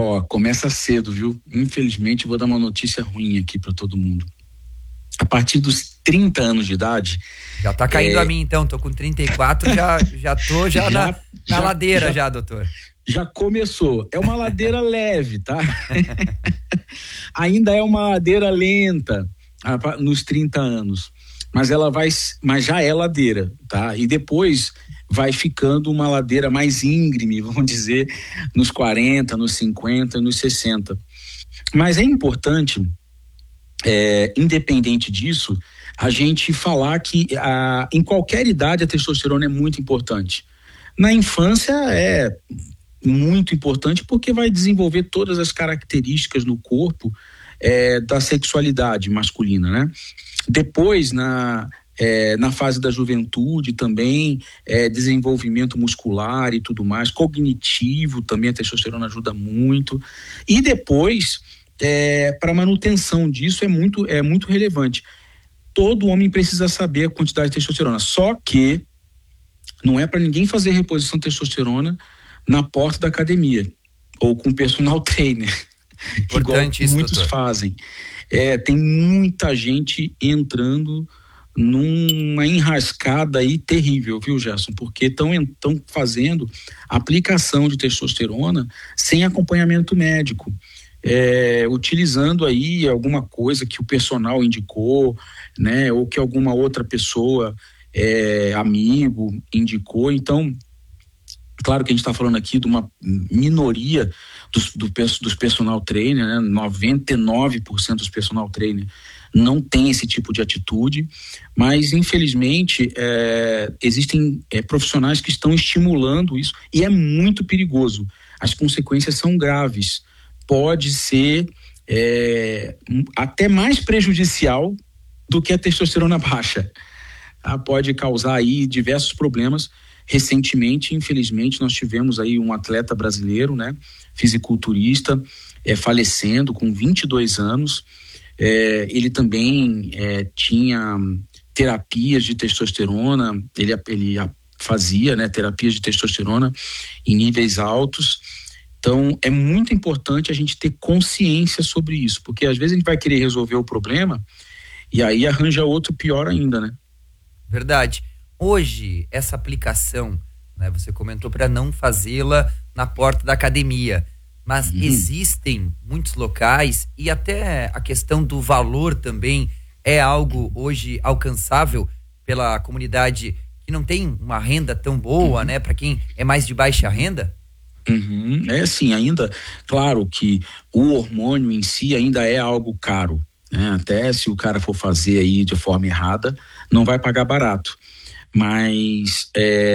Ó, começa cedo, viu? Infelizmente, vou dar uma notícia ruim aqui para todo mundo. A partir dos 30 anos de idade. Já tá caindo a mim, então. Tô com 34, já tô na ladeira já, doutor. Já começou. É uma ladeira leve, tá? Ainda é uma ladeira lenta nos 30 anos. Mas já é ladeira, tá? E depois vai ficando uma ladeira mais íngreme, vamos dizer, nos 40, nos 50 e nos 60. Mas é importante, independente disso, a gente falar que em qualquer idade a testosterona é muito importante. Na infância é muito importante porque vai desenvolver todas as características no corpo da sexualidade masculina, né? Depois, na fase da juventude também, desenvolvimento muscular e tudo mais, cognitivo também a testosterona ajuda muito. E depois, para manutenção disso é muito relevante. Todo homem precisa saber a quantidade de testosterona, só que não é para ninguém fazer reposição de testosterona na porta da academia ou com personal trainer. Importante isso, muitos doutor. Fazem. Tem muita gente entrando numa enrascada aí terrível, viu, Gerson? Porque estão fazendo aplicação de testosterona sem acompanhamento médico, utilizando aí alguma coisa que o personal indicou, né? Ou que alguma outra pessoa, amigo, indicou. Então, claro que a gente está falando aqui de uma minoria dos personal trainer, né? 99% dos personal trainer não tem esse tipo de atitude, mas infelizmente existem profissionais que estão estimulando isso e é muito perigoso. As consequências são graves. Pode ser até mais prejudicial do que a testosterona baixa. Tá? Pode causar aí diversos problemas. Recentemente, infelizmente, nós tivemos aí um atleta brasileiro, né, fisiculturista, falecendo com 22 anos. Ele também tinha terapias de testosterona, ele fazia, né, terapias de testosterona em níveis altos. Então, é muito importante a gente ter consciência sobre isso, porque às vezes a gente vai querer resolver o problema e aí arranja outro pior ainda, né? Verdade. Hoje, essa aplicação, né, você comentou para não fazê-la na porta da academia, mas existem muitos locais e até a questão do valor também é algo hoje alcançável pela comunidade que não tem uma renda tão boa, né, para quem é mais de baixa renda? Assim, ainda, claro que o hormônio em si ainda é algo caro, né? Até se o cara for fazer aí de forma errada, não vai pagar barato. Mas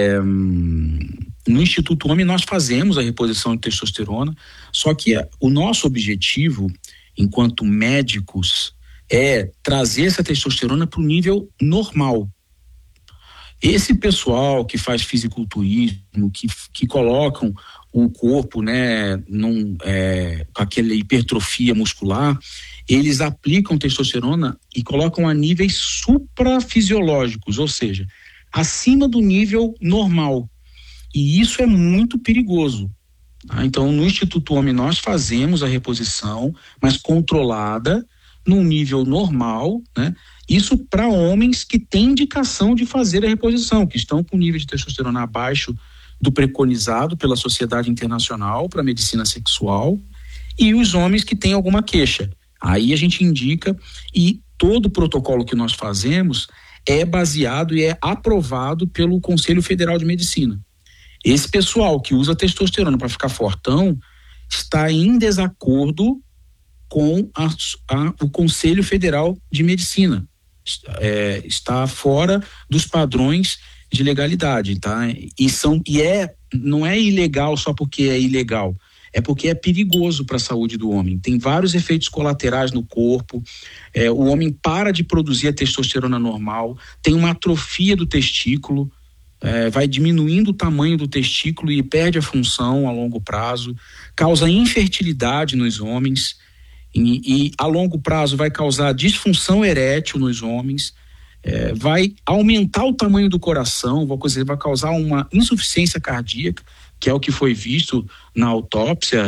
no Instituto Homem nós fazemos a reposição de testosterona, só que o nosso objetivo, enquanto médicos, é trazer essa testosterona para o nível normal. Esse pessoal que faz fisiculturismo, que colocam o corpo, né, com aquela hipertrofia muscular, eles aplicam testosterona e colocam a níveis suprafisiológicos, ou seja, acima do nível normal. E isso é muito perigoso. Tá? Então, no Instituto Homem, nós fazemos a reposição, mas controlada, num nível normal, né? Isso para homens que têm indicação de fazer a reposição, que estão com nível de testosterona abaixo do preconizado pela Sociedade Internacional para a Medicina Sexual, e os homens que têm alguma queixa. Aí a gente indica, e todo o protocolo que nós fazemos é baseado e é aprovado pelo Conselho Federal de Medicina. Esse pessoal que usa testosterona para ficar fortão está em desacordo com o Conselho Federal de Medicina. Está fora dos padrões de legalidade, tá? Não é ilegal só porque é ilegal, é porque é perigoso para a saúde do homem. Tem vários efeitos colaterais no corpo. O homem para de produzir a testosterona normal, tem uma atrofia do testículo, vai diminuindo o tamanho do testículo e perde a função a longo prazo, causa infertilidade nos homens e a longo prazo vai causar disfunção erétil nos homens, vai aumentar o tamanho do coração, vai causar uma insuficiência cardíaca, que é o que foi visto na autópsia